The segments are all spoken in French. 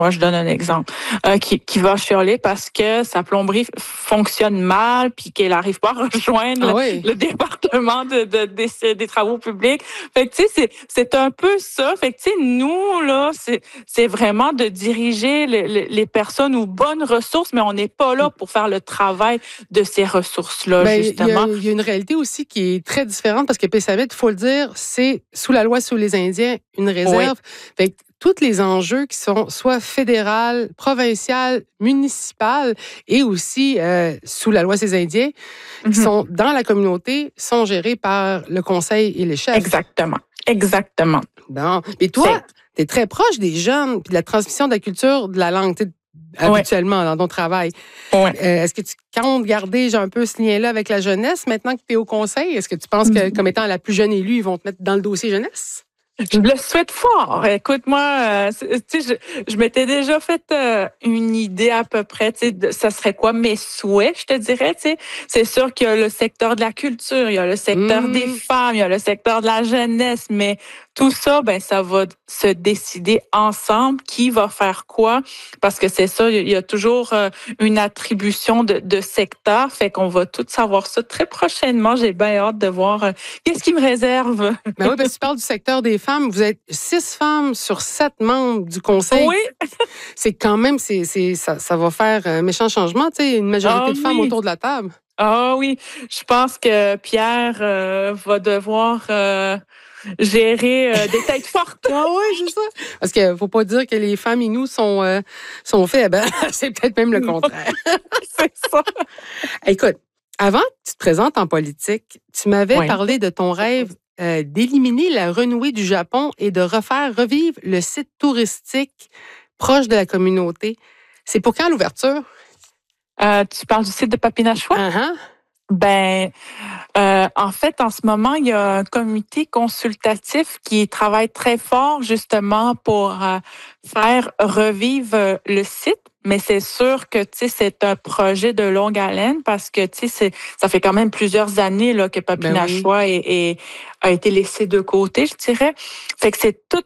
moi, je donne un exemple, qui va chialer parce que sa plomberie fonctionne mal puis qu'elle n'arrive pas à rejoindre le département des travaux publics. Fait que, tu sais, c'est un peu ça. Fait que, tu sais, nous, là, c'est vraiment de diriger les personnes aux bonnes ressources, mais on n'est pas là pour faire le travail de ces ressources-là, justement. Il y a une réalité aussi qui est très différente parce que Pessamet, il faut le dire, c'est sous la loi sur les Indiens, une réserve. Fait que tous les enjeux qui sont soit fédéral, provincial, municipal et aussi sous la loi sur les Indiens, qui sont dans la communauté, sont gérés par le conseil et les chefs. Exactement. Bon. Et toi, tu es très proche des jeunes puis de la transmission de la culture de la langue, habituellement dans ton travail. Est-ce que tu comptes garder un peu ce lien-là avec la jeunesse maintenant que tu es au conseil? Est-ce que tu penses que, comme étant la plus jeune élue, ils vont te mettre dans le dossier jeunesse? Je le souhaite fort. Écoute, moi, tu sais, je m'étais déjà fait une idée à peu près, tu sais, ça serait quoi mes souhaits, je te dirais, tu sais. C'est sûr qu'il y a le secteur de la culture, il y a le secteur des femmes, il y a le secteur de la jeunesse, mais tout ça, ben, ça va se décider ensemble qui va faire quoi, parce que c'est ça, il y a toujours une attribution de secteur, fait qu'on va tout savoir ça très prochainement. J'ai bien hâte de voir qu'est-ce qui me réserve. Ben oui, parce que tu parles du secteur des femmes. Vous êtes 6 femmes sur 7 membres du conseil. Oui. C'est quand même, ça va faire un méchant changement, tu sais, une majorité de femmes autour de la table. Ah oui, je pense que Pierre va devoir gérer des têtes fortes. Ah oui, c'est ça. Parce qu'il ne faut pas dire que les femmes Inus sont faibles. C'est peut-être même le contraire. C'est ça. Écoute, avant que tu te présentes en politique, tu m'avais parlé de ton rêve d'éliminer la renouée du Japon et de revivre le site touristique proche de la communauté. C'est pour quand l'ouverture? Tu parles du site de Papinachois? Uh-huh. Ben, en fait, en ce moment, il y a un comité consultatif qui travaille très fort justement pour faire revivre le site. Mais c'est sûr que c'est un projet de longue haleine parce que ça fait quand même plusieurs années là que Papinachois a été laissé de côté, je dirais. Fait que c'est tout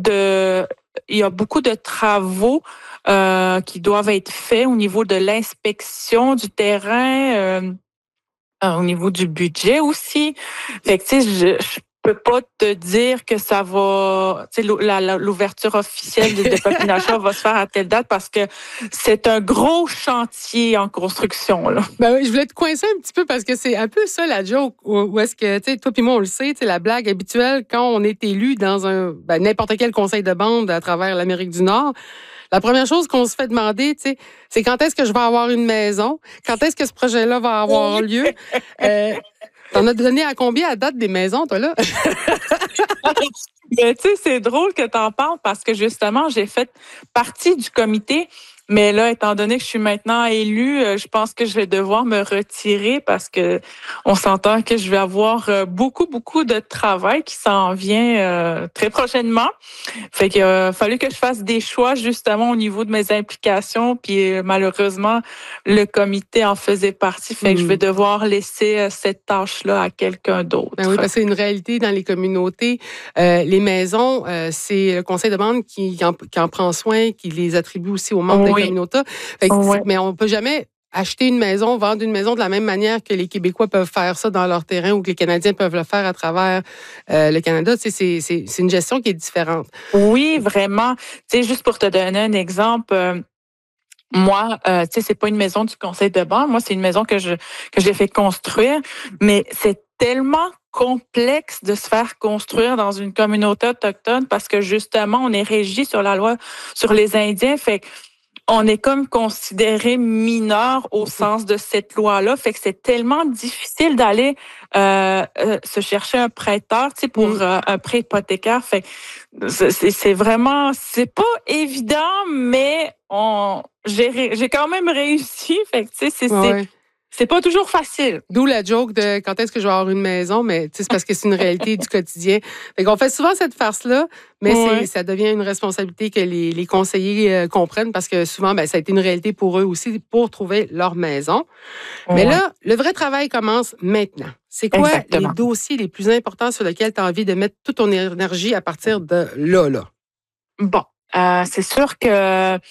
il y a beaucoup de travaux qui doivent être faits au niveau de l'inspection du terrain. Au niveau du budget aussi. Fait que, tu sais, je peux pas te dire que ça va, tu sais, l'ouverture officielle de Papinachois va se faire à telle date parce que c'est un gros chantier en construction, là. Ben oui, je voulais te coincer un petit peu parce que c'est un peu ça la joke où est-ce que, tu sais, toi puis moi, on le sait, tu sais, la blague habituelle quand on est élu dans n'importe quel conseil de bande à travers l'Amérique du Nord. La première chose qu'on se fait demander, tu sais, c'est quand est-ce que je vais avoir une maison? Quand est-ce que ce projet-là va avoir lieu? T'en as donné à combien à date des maisons, toi, là? Mais tu sais, c'est drôle que t'en parles parce que justement, j'ai fait partie du comité. Mais là, étant donné que je suis maintenant élue, je pense que je vais devoir me retirer parce que on s'entend que je vais avoir beaucoup de travail qui s'en vient très prochainement. Fait qu'il a fallu que je fasse des choix justement au niveau de mes implications. Puis malheureusement, le comité en faisait partie. Fait que je vais devoir laisser cette tâche-là à quelqu'un d'autre. Ben oui, parce que c'est une réalité dans les communautés. Les maisons, c'est le conseil de bande qui en prend soin, qui les attribue aussi aux membres de la communauté. Mais on ne peut jamais acheter une maison, vendre une maison de la même manière que les Québécois peuvent faire ça dans leur terrain ou que les Canadiens peuvent le faire à travers le Canada. C'est une gestion qui est différente. Oui, vraiment. Tu sais, juste pour te donner un exemple, moi, tu sais, c'est pas une maison du conseil de bande. Moi, c'est une maison que j'ai fait construire, mais c'est tellement complexe de se faire construire dans une communauté autochtone parce que justement, on est régi sur la loi sur les Indiens. Fait que on est comme considéré mineur au sens de cette loi-là. Fait que c'est tellement difficile d'aller se chercher un prêteur, tu sais, pour un prêt hypothécaire. Fait que c'est vraiment, c'est pas évident, mais j'ai quand même réussi. Fait que tu sais, c'est pas toujours facile. D'où la joke de quand est-ce que je vais avoir une maison, mais c'est parce que c'est une réalité du quotidien. Fait qu'on fait souvent cette farce-là, mais ça devient une responsabilité que les conseillers comprennent parce que souvent, ça a été une réalité pour eux aussi pour trouver leur maison. Mais là, le vrai travail commence maintenant. C'est quoi les dossiers les plus importants sur lesquels tu as envie de mettre toute ton énergie à partir de là? Bon. C'est sûr que